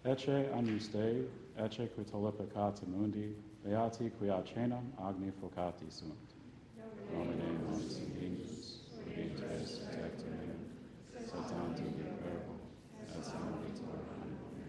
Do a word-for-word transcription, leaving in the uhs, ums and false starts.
Ecce agnus Dei, ecce qui tole peccata mundi, beati quia cenam agni focati sunt. Domine non singuis, ut in tres tectum